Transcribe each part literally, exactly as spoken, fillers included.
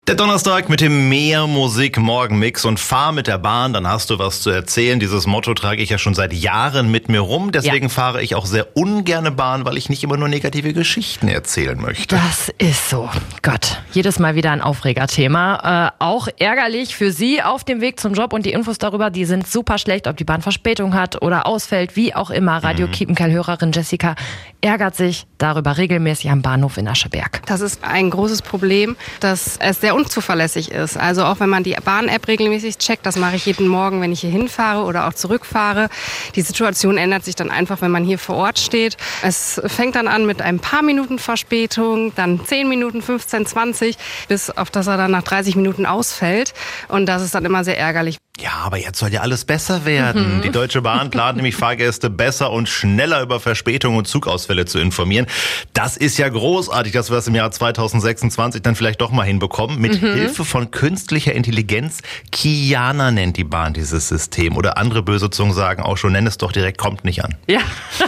Der Donnerstag mit dem Mehr-Musik-Morgen-Mix und fahr mit der Bahn, dann hast du was zu erzählen. Dieses Motto trage ich ja schon seit Jahren mit mir rum. Deswegen ja. fahre ich auch sehr ungerne Bahn, weil ich nicht immer nur negative Geschichten erzählen möchte. Das ist so. Gott, jedes Mal wieder ein Aufregerthema. Äh, auch ärgerlich für Sie auf dem Weg zum Job und die Infos darüber, die sind super schlecht, ob die Bahn Verspätung hat oder ausfällt, wie auch immer. Radio mhm. Kiepenkerl-Hörerin Jessica ärgert sich darüber regelmäßig am Bahnhof in Ascheberg. Das ist ein großes Problem, dass es sehr unzuverlässig ist. Also auch wenn man die Bahn-App regelmäßig checkt, das mache ich jeden Morgen, wenn ich hier hinfahre oder auch zurückfahre. Die Situation ändert sich dann einfach, wenn man hier vor Ort steht. Es fängt dann an mit ein paar Minuten Verspätung, dann zehn Minuten, fünfzehn, zwanzig, bis auf dass er dann nach dreißig Minuten ausfällt. Und das ist dann immer sehr ärgerlich. Ja, aber jetzt soll ja alles besser werden. Mhm. Die Deutsche Bahn plant nämlich Hilfe besser und schneller über Verspätungen und Zugausfälle zu informieren. Das ist ja großartig, dass wir das im Jahr zweitausendsechsundzwanzig dann vielleicht doch mal hinbekommen. Mit mhm. Hilfe von künstlicher Intelligenz. Kiana nennt die Bahn dieses System. Oder andere böse Zungen sagen auch schon, nenn es doch direkt, kommt nicht an. Ja.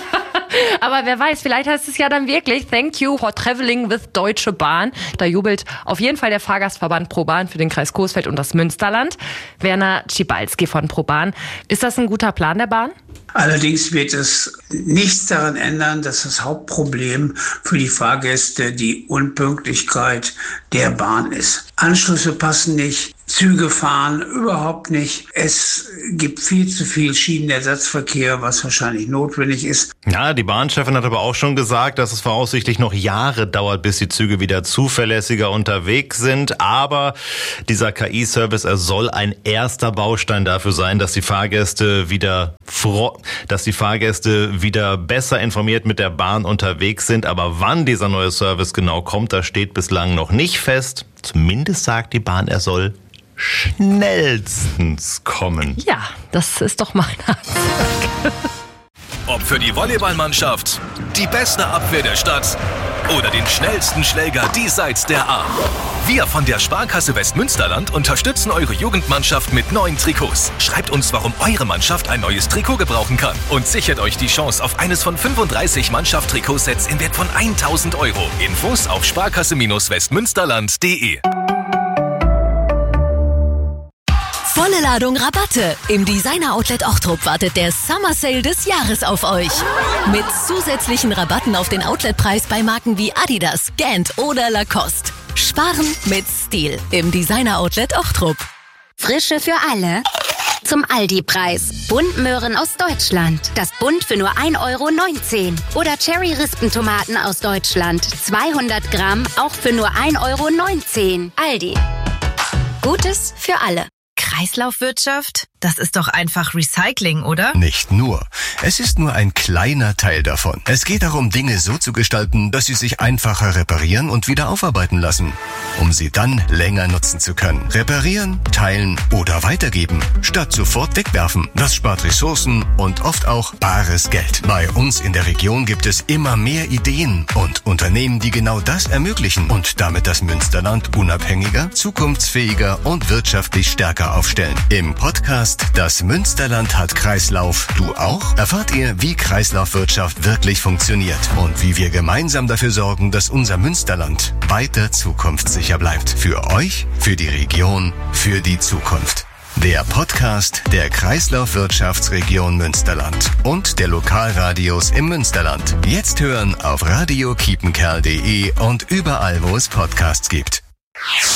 Aber wer weiß, vielleicht heißt es ja dann wirklich Thank you for traveling with Deutsche Bahn. Da jubelt auf jeden Fall der Fahrgastverband ProBahn für den Kreis Coesfeld und das Münsterland. Werner Schibalski von ProBahn. Ist das ein guter Plan der Bahn? Allerdings wird es nichts daran ändern, dass das Hauptproblem für die Fahrgäste die Unpünktlichkeit der Bahn ist. Anschlüsse passen nicht, Züge fahren überhaupt nicht. Es gibt viel zu viel Schienenersatzverkehr, was wahrscheinlich notwendig ist. Ja, die Bahnchefin hat aber auch schon gesagt, dass es voraussichtlich noch Jahre dauert, bis die Züge wieder zuverlässiger unterwegs sind. Aber dieser K I-Service, er soll ein erster Baustein dafür sein, dass die Fahrgäste wieder fro- dass die Fahrgäste wieder besser informiert mit der Bahn unterwegs sind. Aber wann dieser neue Service genau kommt, das steht bislang noch nicht fest. Zumindest sagt die Bahn, er soll schnellstens kommen. Ja, das ist doch mal ein Ansatz. Ob für die Volleyballmannschaft, die beste Abwehr der Stadt oder den schnellsten Schläger diesseits der A. Wir von der Sparkasse Westmünsterland unterstützen eure Jugendmannschaft mit neuen Trikots. Schreibt uns, warum eure Mannschaft ein neues Trikot gebrauchen kann und sichert euch die Chance auf eines von fünfunddreißig Mannschaft-Trikotsets in Wert von tausend Euro. Infos auf sparkasse westmünsterland punkt de. Volle Ladung Rabatte. Im Designer-Outlet Ochtrup wartet der Summer Sale des Jahres auf euch. Mit zusätzlichen Rabatten auf den Outletpreis bei Marken wie Adidas, Gant oder Lacoste. Sparen mit Stil im Designer-Outlet Ochtrup. Frische für alle. Zum Aldi-Preis. Buntmöhren aus Deutschland. Das Bund für nur ein Euro neunzehn. Oder Cherry-Rispentomaten aus Deutschland. zweihundert Gramm, auch für nur ein Euro neunzehn. Aldi. Gutes für alle. Kreislaufwirtschaft? Das ist doch einfach Recycling, oder? Nicht nur. Es ist nur ein kleiner Teil davon. Es geht darum, Dinge so zu gestalten, dass sie sich einfacher reparieren und wieder aufarbeiten lassen, um sie dann länger nutzen zu können. Reparieren, teilen oder weitergeben, statt sofort wegwerfen. Das spart Ressourcen und oft auch bares Geld. Bei uns in der Region gibt es immer mehr Ideen und Unternehmen, die genau das ermöglichen und damit das Münsterland unabhängiger, zukunftsfähiger und wirtschaftlich stärker aufstellen. Im Podcast Das Münsterland hat Kreislauf. Du auch? Erfahrt ihr, wie Kreislaufwirtschaft wirklich funktioniert und wie wir gemeinsam dafür sorgen, dass unser Münsterland weiter zukunftssicher bleibt. Für euch, für die Region, für die Zukunft. Der Podcast der Kreislaufwirtschaftsregion Münsterland und der Lokalradios im Münsterland. Jetzt hören auf radio kiepenkerl punkt de und überall, wo es Podcasts gibt.